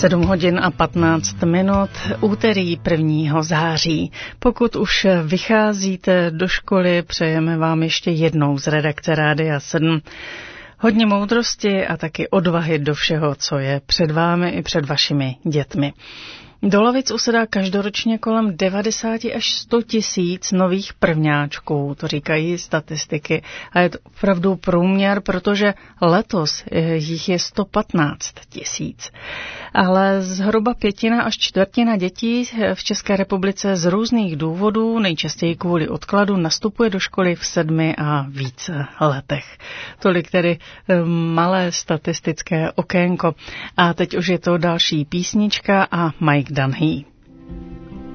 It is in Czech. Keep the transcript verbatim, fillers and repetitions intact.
sedm hodin a patnáct minut, úterý prvního září. Pokud už vycházíte do školy, přejeme vám ještě jednou z redakce Rádia sedm hodně moudrosti a taky odvahy do všeho, co je před vámi i před vašimi dětmi. Do lavic usedá každoročně kolem devadesát až sto tisíc nových prvňáčků, to říkají statistiky. A je to opravdu průměr, protože letos jich je sto patnáct tisíc. Ale zhruba pětina až čtvrtina dětí v České republice z různých důvodů, nejčastěji kvůli odkladu, nastupuje do školy v sedmi a více letech. Tolik tedy malé statistické okénko. A teď už je to další písnička a Mike Dunhee.